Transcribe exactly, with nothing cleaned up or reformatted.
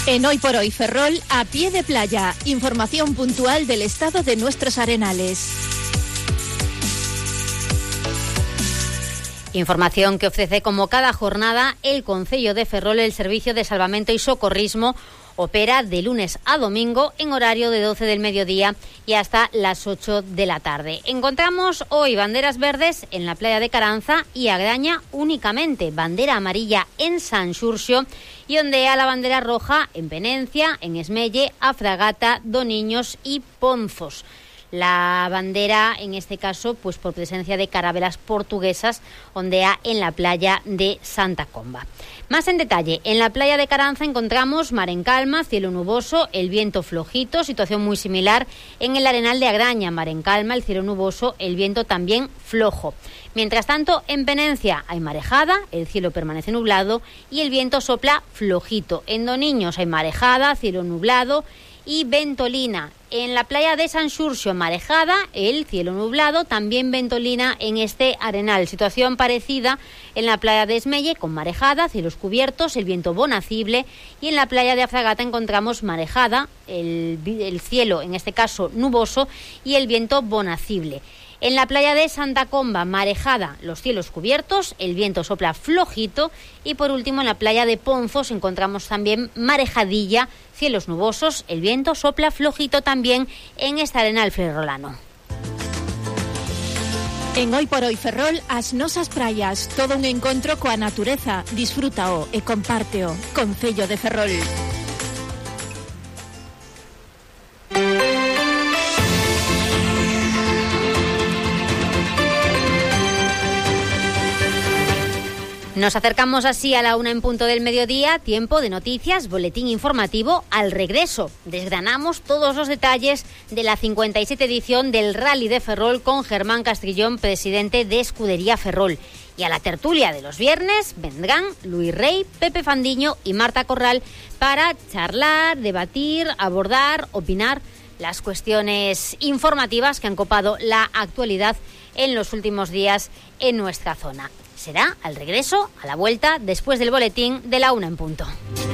En Hoy por Hoy Ferrol, a pie de playa, información puntual del estado de nuestros arenales. Información que ofrece como cada jornada el Concello de Ferrol. El Servicio de Salvamento y Socorrismo opera de lunes a domingo en horario de doce del mediodía y hasta las ocho de la tarde. Encontramos hoy banderas verdes en la playa de Caranza y Agraña únicamente, bandera amarilla en San Xurxo y ondea la bandera roja en Penencia, en Esmelle, Afragata, Doniños y Ponzos. La bandera, en este caso, pues por presencia de carabelas portuguesas, ondea en la playa de Santa Comba. Más en detalle, en la playa de Caranza encontramos mar en calma, cielo nuboso, el viento flojito, situación muy similar en el arenal de Agraña, mar en calma, el cielo nuboso, el viento también flojo. Mientras tanto, en Penencia hay marejada, el cielo permanece nublado y el viento sopla flojito. En Doniños hay marejada, cielo nublado y ventolina. En la playa de San Xurxo, marejada, el cielo nublado, también ventolina en este arenal. Situación parecida en la playa de Esmelle, con marejada, cielos cubiertos, el viento bonacible, y en la playa de Afragata encontramos marejada, el, el cielo, en este caso, nuboso, y el viento bonacible. En la playa de Santa Comba, marejada, los cielos cubiertos, el viento sopla flojito y por último en la playa de Ponzos encontramos también marejadilla, cielos nubosos, el viento sopla flojito también en este arenal ferrolano. En Hoy por Hoy Ferrol, as nosas praias, todo un encontro coa natureza. Disfrútao e compárteo. Concello de Ferrol. Nos acercamos así a la una en punto del mediodía, tiempo de noticias, boletín informativo al regreso. Desgranamos todos los detalles de la cincuenta y siete edición del Rally de Ferrol con Germán Castrillón, presidente de Escudería Ferrol. Y a la tertulia de los viernes vendrán Luis Rey, Pepe Fandiño y Marta Corral para charlar, debatir, abordar, opinar las cuestiones informativas que han copado la actualidad en los últimos días en nuestra zona. Será al regreso, a la vuelta, después del boletín de la una en punto.